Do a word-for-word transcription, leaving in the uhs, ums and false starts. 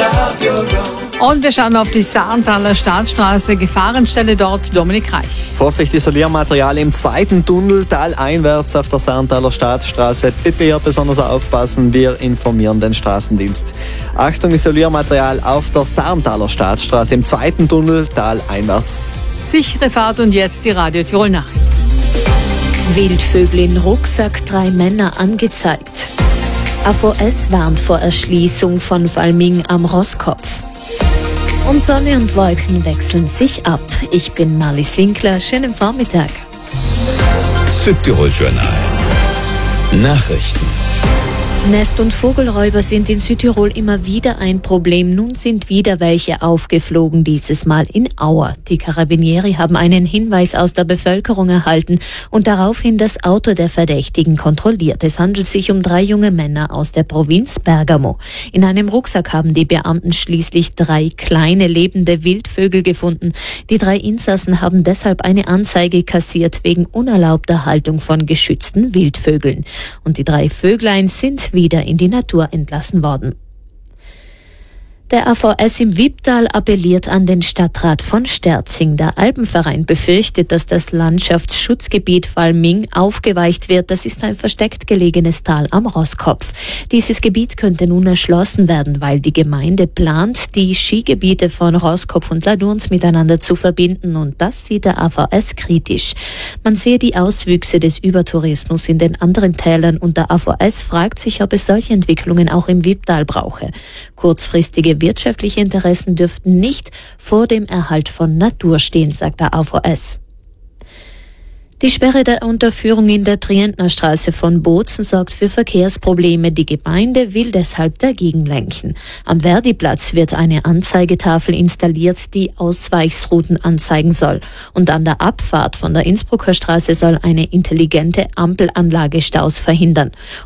Und wir schauen auf die Sarntaler Staatsstraße, Gefahrenstelle dort, Dominik Reich. Vorsicht, Isoliermaterial im zweiten Tunnel, taleinwärts auf der Sarntaler Staatsstraße. Bitte hier besonders aufpassen, wir informieren den Straßendienst. Achtung, Isoliermaterial auf der Sarntaler Staatsstraße im zweiten Tunnel, taleinwärts. Sichere Fahrt und jetzt die Radio Tirol Nachrichten. Wildvögel in Rucksack, drei Männer angezeigt. A V S warnt vor Erschließung von Valming am Rosskopf. Und Sonne und Wolken wechseln sich ab. Ich bin Marlies Winkler. Schönen Vormittag. Südtirol Journal. Nachrichten. Nest- und Vogelräuber sind in Südtirol immer wieder ein Problem. Nun sind wieder welche aufgeflogen, dieses Mal in Auer. Die Carabinieri haben einen Hinweis aus der Bevölkerung erhalten und daraufhin das Auto der Verdächtigen kontrolliert. Es handelt sich um drei junge Männer aus der Provinz Bergamo. In einem Rucksack haben die Beamten schließlich drei kleine lebende Wildvögel gefunden. Die drei Insassen haben deshalb eine Anzeige kassiert wegen unerlaubter Haltung von geschützten Wildvögeln. Und die drei Vöglein sind wieder in die Natur entlassen worden. Der A V S im Wipptal appelliert an den Stadtrat von Sterzing. Der Alpenverein befürchtet, dass das Landschaftsschutzgebiet Valming aufgeweicht wird. Das ist ein versteckt gelegenes Tal am Rosskopf. Dieses Gebiet könnte nun erschlossen werden, weil die Gemeinde plant, die Skigebiete von Rosskopf und Ladurns miteinander zu verbinden. Und das sieht der A V S kritisch. Man sehe die Auswüchse des Übertourismus in den anderen Tälern und der A V S fragt sich, ob es solche Entwicklungen auch im Wipptal brauche. Kurzfristige wirtschaftliche Interessen dürften nicht vor dem Erhalt von Natur stehen, sagt der A V S. Die Sperre der Unterführung in der Trientner Straße von Bozen sorgt für Verkehrsprobleme. Die Gemeinde will deshalb dagegen lenken. Am Verdiplatz wird eine Anzeigetafel installiert, die Ausweichsrouten anzeigen soll. Und an der Abfahrt von der Innsbrucker Straße soll eine intelligente Ampelanlage Staus verhindern.